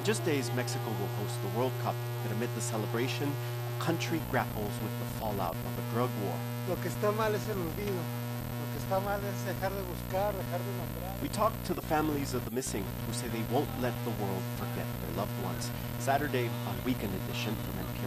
just days, Mexico will host the World Cup, but amid the celebration, the country grapples with the fallout of a drug war. Lo que está mal es el olvido. Lo que está mal es dejar de buscar, dejar de nombrar. We talked to the families of the missing who say they won't let the world forget their loved ones. Saturday on Weekend Edition from NPR.